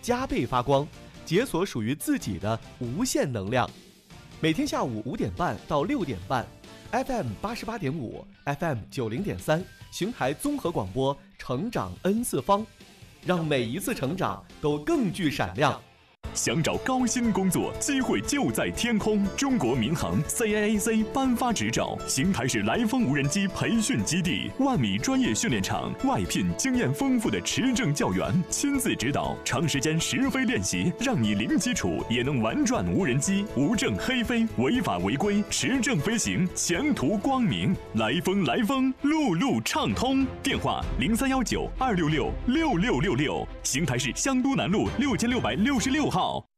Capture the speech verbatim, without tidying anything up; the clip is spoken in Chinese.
加倍发光，解锁属于自己的无限能量。每天下午五点半到六点半 ，F M 八十八点五 ，F M 九零点三，邢台综合广播，成长 N 次方，让每一次成长都更具闪亮。 想找高薪工作，机会就在天空。中国民航 C A A C 颁发执照，邢台市来风无人机培训基地，万米专业训练场，外聘经验丰富的持证教员，亲自指导，长时间实飞练习，让你零基础也能玩转无人机，无证黑飞，违法违规，持证飞行，前途光明。来风来风，路路畅通。电话零三幺九二六六六六六六，邢台市香都南路六千六百六十六号。